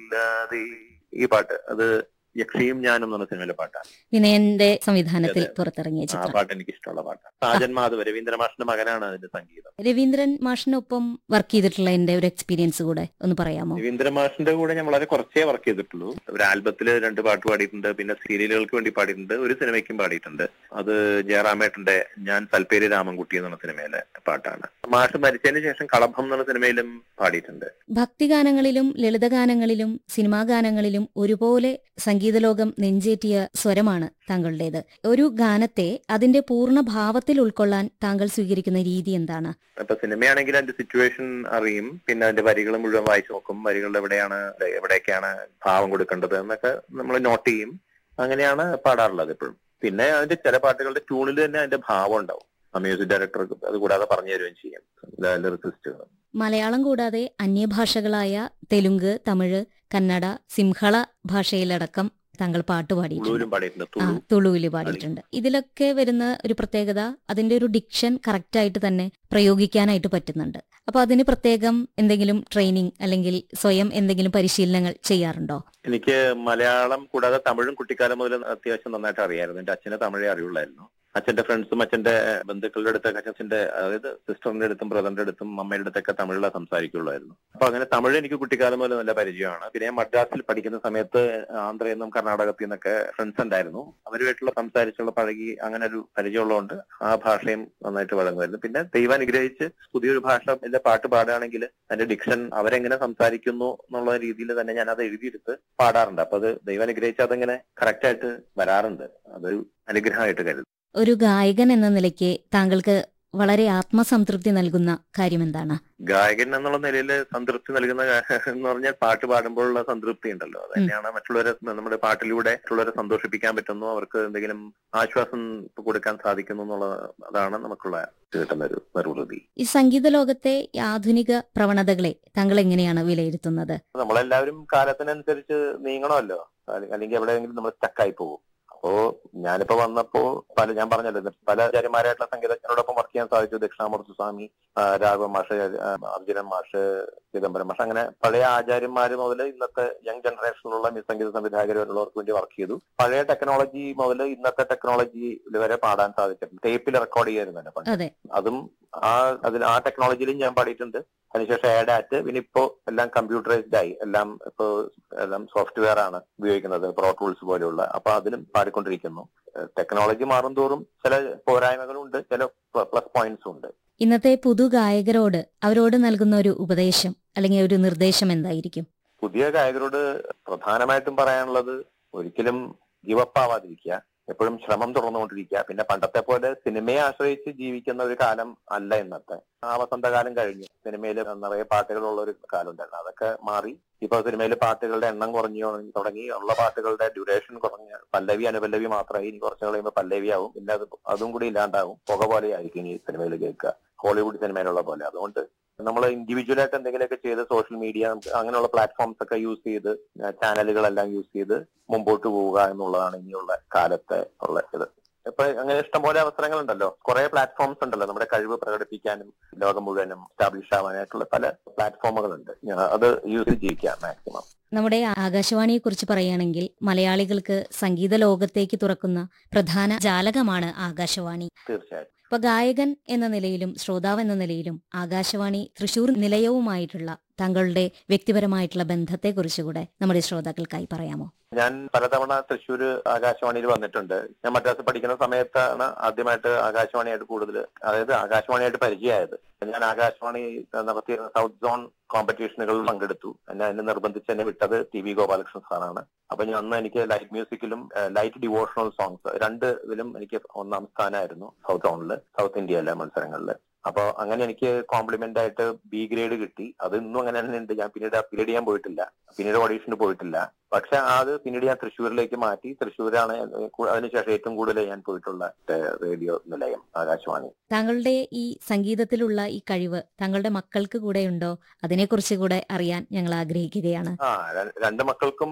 ഇല്ലാതെ ഈ പാട്ട് അത് യക്ഷിയും ഞാനും എന്ന് പറഞ്ഞ സിനിമയിലെ പാട്ടാണ്. വിനയന്റെ സംവിധാനത്തിൽ പുറത്തിറങ്ങിയ ആ ചിത്രം. പാട്ട് എനിക്ക് ഇഷ്ടമുള്ള പാട്ടാണ്. സാജൻ മാധവ് രവീന്ദ്ര മാഷിന്റെ മകനാണ് അതിന്റെ സംഗീതം. രവീന്ദ്രൻ മാഷിനൊപ്പം വർക്ക് ചെയ്തിട്ടുള്ള എന്റെ ഒരു എക്സ്പീരിയൻസ് കൂടെ ഒന്ന് പറയാമോ? രവീന്ദ്ര മാഷിന്റെ കൂടെ ഞാൻ വളരെ കുറച്ചേ വർക്ക് ചെയ്തിട്ടുള്ളൂ. ഒരു ആൽബത്തില് 2 പാട്ട് പാടിയിട്ടുണ്ട്, പിന്നെ സീരിയലുകൾക്ക് വേണ്ടി പാടിയിട്ടുണ്ട്, ഒരു സിനിമയ്ക്കും പാടിയിട്ടുണ്ട്. അത് ജയറാമേട്ടന്റെ ഞാൻ സൽപ്പേരി രാമൻകുട്ടി എന്നുള്ള സിനിമയിലെ പാട്ടാണ്. മാഷ് മരിച്ചതിന് ശേഷം കളഭം എന്നുള്ള സിനിമയിലും പാടിയിട്ടുണ്ട്. ഭക്തിഗാനങ്ങളിലും ലളിതഗാനങ്ങളിലും സിനിമാ ഗാനങ്ങളിലും ഒരുപോലെ സംഗീതലോകം നെഞ്ചേറ്റിയ സ്വരമാണ് താങ്കളുടേത്. ഒരു ഗാനത്തെ അതിന്റെ പൂർണ്ണ ഭാവത്തിൽ ഉൾക്കൊള്ളാൻ താങ്കൾ സ്വീകരിക്കുന്ന രീതി എന്താണ്? ഇപ്പൊ സിനിമയാണെങ്കിൽ അതിന്റെ സിറ്റുവേഷൻ അറിയും, പിന്നെ അതിന്റെ വരികൾ മുഴുവൻ വായിച്ചു നോക്കും, വരികളുടെ എവിടെയൊക്കെയാണ് ഭാവം കൊടുക്കേണ്ടത് എന്നൊക്കെ നമ്മൾ നോട്ട് ചെയ്യും. അങ്ങനെയാണ് പാടാറുള്ളത് എപ്പോഴും. പിന്നെ അതിന്റെ ചില പാട്ടുകളുടെ ട്യൂണിൽ തന്നെ അതിന്റെ ഭാവം ഉണ്ടാവും. മ്യൂസിക് ഡയറക്ടർ അത് കൂടാതെ പറഞ്ഞു തരുകയും ചെയ്യും ലിറിസിസ്റ്റുകൾ. മലയാളം കൂടാതെ അന്യഭാഷകളായ തെലുങ്ക്, തമിഴ്, കന്നഡ, സിംഹള ഭാഷയിലടക്കം താങ്കൾ പാട്ട് പാടിയിട്ടുണ്ട്. തുളുവില് പാടിയിട്ടുണ്ട്. ഇതിലൊക്കെ വരുന്ന ഒരു പ്രത്യേകത അതിന്റെ ഒരു ഡിക്ഷൻ കറക്റ്റ് ആയിട്ട് തന്നെ പ്രയോഗിക്കാനായിട്ട് പറ്റുന്നുണ്ട്. അപ്പൊ അതിന് പ്രത്യേകം എന്തെങ്കിലും ട്രെയിനിങ് അല്ലെങ്കിൽ സ്വയം എന്തെങ്കിലും പരിശീലനങ്ങൾ ചെയ്യാറുണ്ടോ? എനിക്ക് മലയാളം കൂടാതെ തമിഴും കുട്ടിക്കാലം മുതൽ അത്യാവശ്യം നന്നായിട്ട് അറിയായിരുന്നു. എന്റെ അച്ഛനെ തമിഴേ അറിയുള്ളായിരുന്നു. അച്ഛന്റെ ഫ്രണ്ട്സും അച്ഛന്റെ ബന്ധുക്കളുടെ അടുത്തൊക്കെ അച്ഛന്റെ അതായത് സിസ്റ്ററിന്റെ അടുത്തും ബ്രദറിന്റെ അടുത്തും അമ്മയുടെ അടുത്തൊക്കെ തമിഴിലെ സംസാരിക്കുള്ളായിരുന്നു. അപ്പൊ അങ്ങനെ തമിഴ് എനിക്ക് കുട്ടിക്കാലം മുതൽ നല്ല പരിചയമാണ്. പിന്നെ ഞാൻ മദ്രാസിൽ പഠിക്കുന്ന സമയത്ത് ആന്ധ്രയിൽ നിന്നും കർണാടകത്തിൽ നിന്നൊക്കെ ഫ്രണ്ട്സ് ഉണ്ടായിരുന്നു. അവരുമായിട്ടുള്ള സംസാരിച്ചുള്ള പഴകി അങ്ങനെ ഒരു പരിചയമുള്ളതുകൊണ്ട് ആ ഭാഷയും നന്നായിട്ട് വഴങ്ങുമായിരുന്നു. പിന്നെ ദൈവം അനുഗ്രഹിച്ച് പുതിയൊരു ഭാഷയിലെ പാട്ട് പാടുകയാണെങ്കിൽ അതിന്റെ ഡിക്ഷൻ അവരെങ്ങനെ സംസാരിക്കുന്നു എന്നുള്ള രീതിയിൽ തന്നെ ഞാൻ അത് എഴുതിയെടുത്ത് പാടാറുണ്ട്. അപ്പൊ അത് ദൈവം അനുഗ്രഹിച്ച് അതങ്ങനെ കറക്റ്റ് ആയിട്ട് വരാറുണ്ട്. അതൊരു അനുഗ്രഹമായിട്ട് കരുതും. ഒരു ഗായകൻ എന്ന നിലയ്ക്ക് താങ്കൾക്ക് വളരെ ആത്മസംതൃപ്തി നൽകുന്ന കാര്യം എന്താണ്? ഗായകൻ എന്നുള്ള നിലയിൽ സംതൃപ്തി നൽകുന്ന എന്ന് പറഞ്ഞാൽ പാട്ട് പാടുമ്പോഴുള്ള സംതൃപ്തി ഉണ്ടല്ലോ, അത് തന്നെയാണ് മറ്റുള്ളവരെ നമ്മുടെ പാട്ടിലൂടെ മറ്റുള്ളവരെ സന്തോഷിപ്പിക്കാൻ പറ്റുന്നു, അവർക്ക് എന്തെങ്കിലും ആശ്വാസം കൊടുക്കാൻ സാധിക്കുന്നു എന്നുള്ള അതാണ് നമുക്കുള്ള കിട്ടുന്ന ഒരു നിർവൃതി. ഈ സംഗീത ലോകത്തെ ആധുനിക പ്രവണതകളെ താങ്കൾ എങ്ങനെയാണ് വിലയിരുത്തുന്നത്? നമ്മളെല്ലാവരും കാലത്തിനനുസരിച്ച് നീങ്ങണമല്ലോ, അല്ലെങ്കിൽ എവിടെയെങ്കിലും നമ്മൾ സ്റ്റക്കായി പോകും. അപ്പോ ഞാനിപ്പോ വന്നപ്പോ ഞാൻ പറഞ്ഞല്ലോ പല ആചാര്യന്മാരായിട്ടുള്ള സംഗീതജ്ഞരോടൊപ്പം വർക്ക് ചെയ്യാൻ സാധിച്ചു. ദക്ഷിണാമൂർത്തി സ്വാമി, രാഘവ മാഷ്, അർജുനൻ മാഷ്, ചിദംബരം മാഷ്, അങ്ങനെ പഴയ ആചാര്യന്മാര് മുതൽ ഇന്നത്തെ യങ് ജനറേഷനിലുള്ള സംഗീത സംവിധായകരുള്ളവർക്ക് വേണ്ടി വർക്ക് ചെയ്തു. പഴയ ടെക്നോളജി മുതൽ ഇന്നത്തെ ടെക്നോളജിയിൽ വരെ പാടാൻ സാധിച്ചിട്ടുണ്ട്. ടേപ്പിൽ റെക്കോർഡ് ചെയ്യായിരുന്നു പണ്ട്. അതും ആ ടെക്നോളജിയിലും ഞാൻ പാടിയിട്ടുണ്ട്. അതിനുശേഷം ആഡാറ്റ്, പിന്നെ ഇപ്പോ എല്ലാം കമ്പ്യൂട്ടറൈസ്ഡ് ആയി, എല്ലാം സോഫ്റ്റ്വെയർ ആണ് ഉപയോഗിക്കുന്നത്, പ്രോ ടൂൾസ് പോലെയുള്ള. അപ്പൊ അതിലും പാടിക്കൊണ്ടിരിക്കുന്നു. ടെക്നോളജി മാറും തോറും ചില പോരായ്മകളും ഉണ്ട്, ചില പ്ലസ് പോയിന്റ്സും ഉണ്ട്. ഇന്നത്തെ പുതുഗായകരോട് അവരോട് നൽകുന്ന ഒരു ഉപദേശം അല്ലെങ്കിൽ ഒരു നിർദ്ദേശം എന്തായിരിക്കും? പുതിയ ഗായകരോട് പ്രധാനമായിട്ടും പറയാനുള്ളത് ഒരിക്കലും ഗിവപ്പ് ആവാതിരിക്കുക, എപ്പോഴും ശ്രമം തുടർന്നുകൊണ്ടിരിക്കുക. പിന്നെ പണ്ടത്തെ പോലെ സിനിമയെ ആശ്രയിച്ച് ജീവിക്കുന്ന ഒരു കാലം അല്ല ഇന്നത്തെ. ആ വസന്തകാലം കഴിഞ്ഞു. സിനിമയിൽ നിറയെ പാട്ടുകളുള്ള ഒരു കാലം ഉണ്ടായിരുന്നു, അതൊക്കെ മാറി. ഇപ്പൊ സിനിമയിൽ പാട്ടുകളുടെ എണ്ണം കുറഞ്ഞു തുടങ്ങി, ഉള്ള പാട്ടുകളുടെ ഡ്യൂറേഷൻ കുറഞ്ഞ് പല്ലവി അനുപല്ലവി മാത്രമായി. ഇനി കുറച്ച് കഴിയുമ്പോൾ പല്ലവി ആവും, പിന്നെ അതും കൂടി ഇല്ലാണ്ടാവും. പുക പോലെ ആയിരിക്കും ഇനി സിനിമയിൽ കേൾക്കുക, ഹോളിവുഡ് സിനിമയിലുള്ള പോലെ. അതുകൊണ്ട് നമ്മൾ ഇൻഡിവിജ്വലായിട്ട് എന്തെങ്കിലുമൊക്കെ ചെയ്ത് സോഷ്യൽ മീഡിയ അങ്ങനെയുള്ള പ്ലാറ്റ്ഫോംസ് ഒക്കെ യൂസ് ചെയ്ത്, ചാനലുകളെല്ലാം യൂസ് ചെയ്ത് മുമ്പോട്ട് പോവുക എന്നുള്ളതാണ് ഇനിയുള്ള കാലത്തെ ഉള്ള ഇത്. ഇപ്പൊ അങ്ങനെ ഇഷ്ടംപോലെ അവസരങ്ങളുണ്ടല്ലോ, കുറെ പ്ലാറ്റ്ഫോംസ് ഉണ്ടല്ലോ നമ്മുടെ കഴിവ് പ്രകടിപ്പിക്കാനും ലോകം മുഴുവനും എസ്റ്റാബ്ലിഷ് ആവാനായിട്ടുള്ള പല പ്ലാറ്റ്ഫോമുകളുണ്ട്. അത് യൂസ് ചെയ്ത് ജീവിക്കാം മാക്സിമം. നമ്മുടെ ആകാശവാണിയെ കുറിച്ച് പറയുകയാണെങ്കിൽ മലയാളികൾക്ക് സംഗീത ലോകത്തേക്ക് തുറക്കുന്ന പ്രധാന ജാലകമാണ് ആകാശവാണി. തീർച്ചയായിട്ടും. ഇപ്പൊ ഗായകൻ എന്ന നിലയിലും ശ്രോതാവ് എന്ന നിലയിലും ആകാശവാണി തൃശൂർ നിലയവുമായിട്ടുള്ള താങ്കളുടെ വ്യക്തിപരമായിട്ടുള്ള ബന്ധത്തെക്കുറിച്ച് കൂടെ നമ്മുടെ ശ്രോതാക്കൾക്കായി പറയാമോ? ഞാൻ പലതവണ തൃശ്ശൂർ ആകാശവാണിയിൽ വന്നിട്ടുണ്ട്. ഞാൻ മദ്രാസിൽ പഠിക്കുന്ന സമയത്താണ് ആദ്യമായിട്ട് ആകാശവാണിയായിട്ട് അതായത് ആകാശവാണിയായിട്ട് പരിചയമായത്. ഞാൻ ആകാശവാണി നടത്തിയിരുന്ന സൗത്ത് സോൺ കോമ്പറ്റീഷനുകളിൽ പങ്കെടുത്തു. എന്നെ നിർബന്ധിച്ച് എന്നെ വിട്ടത് TV ഗോപാലകൃഷ്ണൻ സാറാണ്. അപ്പൊ ഞാൻ അന്ന് എനിക്ക് ലൈറ്റ് മ്യൂസിക്കിലും ലൈറ്റ് ഡിവോഷണൽ സോങ്സ് ഇതിലും എനിക്ക് 1ാം സ്ഥാനമായിരുന്നു സൗത്ത് ഇന്ത്യയിലെ മത്സരങ്ങളിൽ. അപ്പൊ അങ്ങനെ എനിക്ക് കോംപ്ലിമെന്റ് ആയിട്ട് B ഗ്രേഡ് കിട്ടി. അത് ഇന്നും അങ്ങനെ തന്നെ ഉണ്ട്. ഞാൻ പിന്നീട് അപ്പീൽ ചെയ്യാൻ പോയിട്ടില്ല, പിന്നീട് ഓഡീഷന് പോയിട്ടില്ല. പക്ഷെ അത് പിന്നീട് ഞാൻ തൃശ്ശൂരിലേക്ക് മാറ്റി. തൃശ്ശൂരാണ് അതിനുശേഷം ഏറ്റവും കൂടുതൽ ഞാൻ പോയിട്ടുള്ള റേഡിയോ നിലയം ആകാശവാണി. താങ്കളുടെ ഈ സംഗീതത്തിലുള്ള ഈ കഴിവ് താങ്കളുടെ മക്കൾക്ക് കൂടെ ഉണ്ടോ? അതിനെക്കുറിച്ച് കൂടെ അറിയാൻ ഞങ്ങൾ ആഗ്രഹിക്കുകയാണ്. 2 മക്കൾക്കും